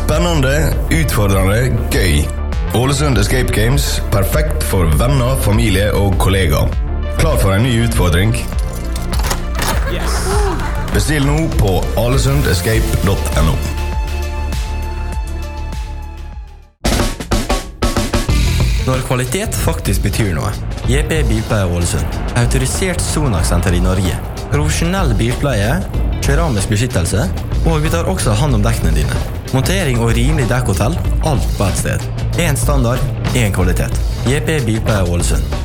Spennende, utfordrende, gøy. Ålesund Escape Games, perfekt for venner, familie og kollegaer. Klar for en ny utfordring? Yes! Bestill nå på alesundescape.no. Når kvalitet faktisk betyr noe. JP Bilpleie Ålesund. Autorisert Sonax-senter i Norge. Profesjonell bilpleie, keramisk beskyttelse, og vi tar også hand om dekkene dine. Montering og rimelig dekkhotell, alt på et sted. En standard, en kvalitet. JP Bilpleie Ålesund.